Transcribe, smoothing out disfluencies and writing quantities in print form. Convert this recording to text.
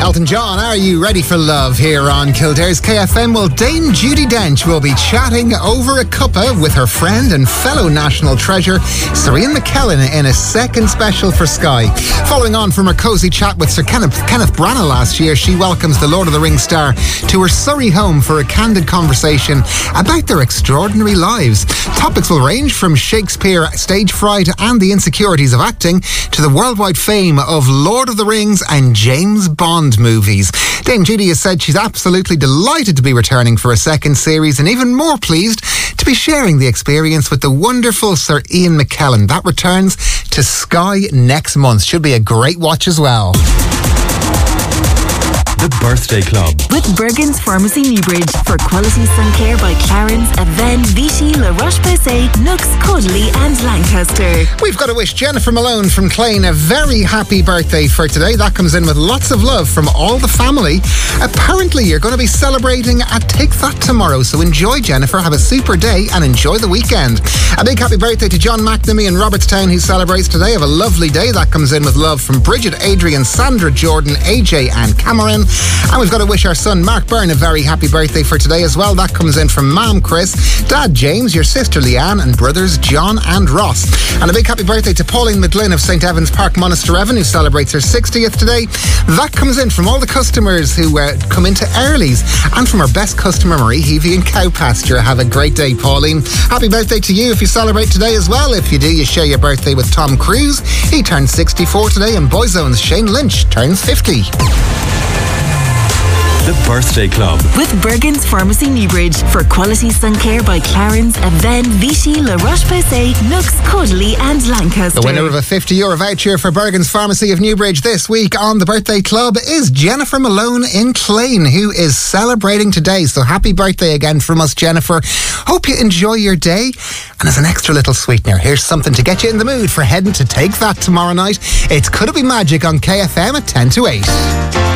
Elton John, are you ready for love here on Kildare's KFM? Well, Dame Judi Dench will be chatting over a cuppa with her friend and fellow national treasure, Ciarán McKellen, in a second special for Sky. Following on from her cosy chat with Sir Kenneth Branagh last year, she welcomes the Lord of the Rings star to her Surrey home for a candid conversation about their extraordinary lives. Topics will range from Shakespeare, stage fright and the insecurities of acting to the worldwide fame of Lord of the Rings and James Bond movies. Dame Judi has said she's absolutely delighted to be returning for a second series and even more pleased to be sharing the experience with the wonderful Sir Ian McKellen. That returns to Sky next month. Should be a great watch as well. The Birthday Club with Bergen's Pharmacy Newbridge for quality sun care by Clarence, Aven, Vichy, La Roche-Posay, Nux, Cudley and Lancaster. We've got to wish Jennifer Malone from Clane a very happy birthday for today. That comes in with lots of love from all the family. Apparently you're going to be celebrating at Take That tomorrow, so enjoy, Jennifer, have a super day and enjoy the weekend. A big happy birthday to John McNamee in Robertstown, who celebrates today. Have a lovely day. That comes in with love from Bridget, Adrian, Sandra, Jordan, AJ and Cameron. And we've got to wish our son Mark Byrne a very happy birthday for today as well. That comes in from Mom Chris, Dad James, your sister Leanne and brothers John and Ross. And a big happy birthday to Pauline McGlynn of St Evans Park, Monasterevin, who celebrates her 60th today. That comes in from all the customers who come into Early's and from our best customer Marie Heavey in Cow Pasture. Have a great day, Pauline. Happy birthday to you if you celebrate today as well. If you do, you share your birthday with Tom Cruise. He turns 64 today, and Boyzone's Shane Lynch turns 50. The Birthday Club with Bergen's Pharmacy Newbridge for quality sun care by Clarence, Aven, Vichy, La Roche-Posay, Nux, Cudley and Lancaster. The winner of a €50 voucher for Bergen's Pharmacy of Newbridge this week on The Birthday Club is Jennifer Malone in Clane, who is celebrating today. So happy birthday again from us, Jennifer. Hope you enjoy your day. And as an extra little sweetener, here's something to get you in the mood for heading to Take That tomorrow night. It's Could It Be Magic on KFM at 10 to 8.